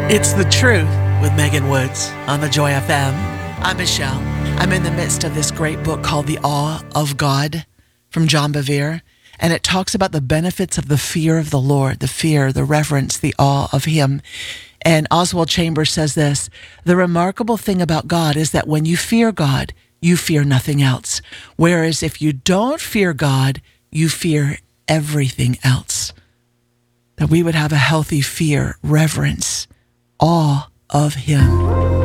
It's the truth with Megan Woods on the Joy FM. I'm Michelle. I'm in the midst of this great book called The Awe of God from John Bevere. And it talks about the benefits of the fear of the Lord, the fear, the reverence, the awe of him. And Oswald Chambers says this: the remarkable thing about God is that when you fear God, you fear nothing else. Whereas if you don't fear God, you fear everything else. That we would have a healthy fear, reverence, awe of him.